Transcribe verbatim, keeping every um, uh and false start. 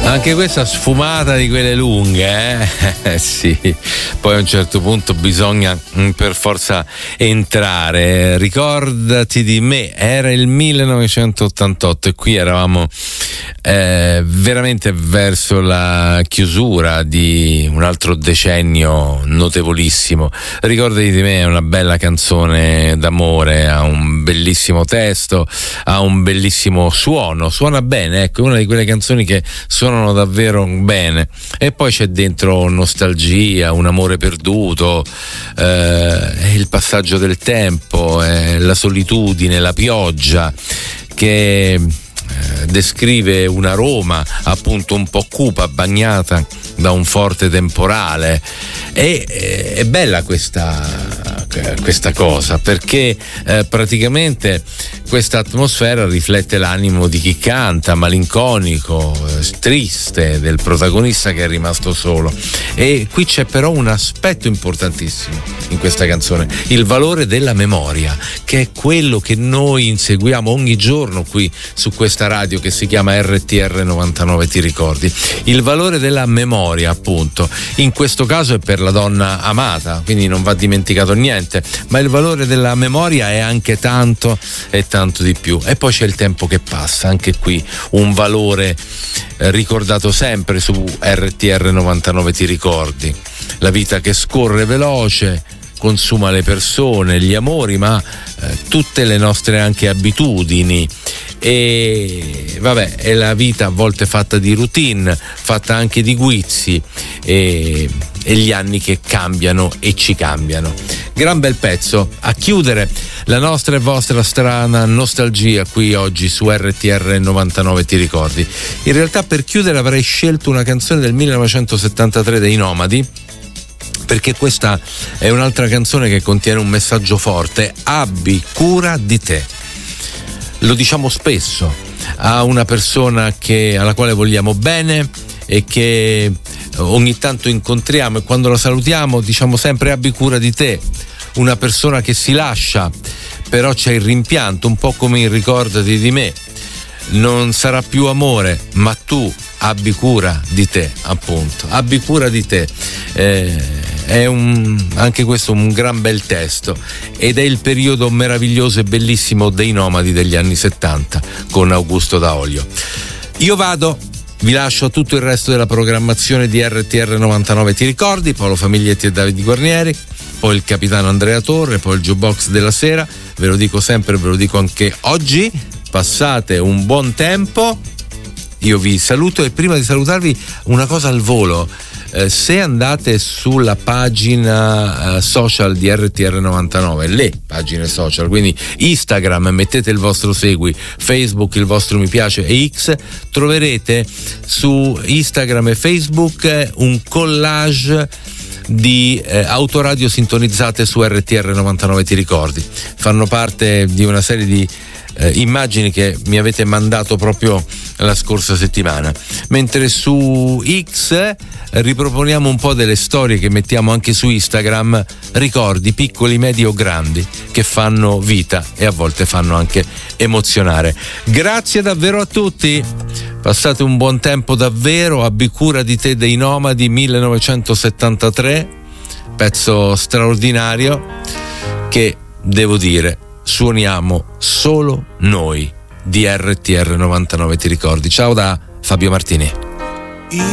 Anche questa sfumata di quelle lunghe, eh? Sì, poi a un certo punto bisogna per forza entrare. Ricordati di me, era il millenovecentottantotto e qui eravamo eh, veramente verso la chiusura di un altro decennio notevolissimo. Ricordati di me è una bella canzone d'amore, ha un bellissimo testo, ha un bellissimo suono, suona bene, ecco, una di quelle canzoni che suonano davvero bene, e poi c'è dentro nostalgia, un amore perduto, eh, il passaggio del tempo, eh, la solitudine, la pioggia che eh, descrive una Roma appunto un po' cupa, bagnata da un forte temporale. E eh, è bella questa questa cosa perché eh, praticamente questa atmosfera riflette l'animo di chi canta, malinconico, eh, triste, del protagonista che è rimasto solo. E qui c'è però un aspetto importantissimo in questa canzone, il valore della memoria, che è quello che noi inseguiamo ogni giorno qui su questa radio che si chiama R T R novantanove, ti ricordi? Il valore della memoria, appunto, in questo caso è per la donna amata, quindi non va dimenticato niente, ma il valore della memoria è anche tanto e tanto di più. E poi c'è il tempo che passa, anche qui un valore eh, ricordato sempre su R T R novantanove, ti ricordi? La vita che scorre veloce, consuma le persone, gli amori, ma eh, tutte le nostre anche abitudini. E vabbè, è la vita a volte fatta di routine, fatta anche di guizzi, e, e gli anni che cambiano e ci cambiano. Gran bel pezzo a chiudere la nostra e vostra strana nostalgia qui oggi su R T R novantanove, ti ricordi? In realtà per chiudere avrei scelto una canzone del millenovecentosettantatré dei Nomadi, perché questa è un'altra canzone che contiene un messaggio forte: abbi cura di te. Lo diciamo spesso a una persona che, alla quale vogliamo bene e che ogni tanto incontriamo, e quando la salutiamo diciamo sempre abbi cura di te. Una persona che si lascia, però c'è il rimpianto, un po' come in Ricordati di me. Non sarà più amore, ma tu abbi cura di te, appunto, abbi cura di te. Eh, è un, anche questo un gran bel testo, ed è il periodo meraviglioso e bellissimo dei Nomadi degli anni settanta con Augusto Daolio. Io vado, vi lascio a tutto il resto della programmazione di R T R novantanove, ti ricordi? Paolo Famiglietti e Davide Guarnieri, poi il capitano Andrea Torre, poi il jukebox della sera. Ve lo dico sempre, ve lo dico anche oggi: passate un buon tempo. Io vi saluto, e prima di salutarvi una cosa al volo: eh, se andate sulla pagina eh, social di R T R novantanove, le pagine social, quindi Instagram, mettete il vostro segui, Facebook il vostro mi piace e X, troverete su Instagram e Facebook un collage di eh, autoradio sintonizzate su R T R novantanove, ti ricordi? Fanno parte di una serie di eh, immagini che mi avete mandato proprio la scorsa settimana, mentre su X eh, riproponiamo un po' delle storie che mettiamo anche su Instagram, ricordi piccoli, medi o grandi, che fanno vita e a volte fanno anche emozionare. Grazie davvero a tutti, passate un buon tempo davvero. Abbi cura di te dei Nomadi, millenovecentosettantatré, pezzo straordinario che, devo dire, suoniamo solo noi di R T R novantanove, ti ricordi? Ciao da Fabio Martini.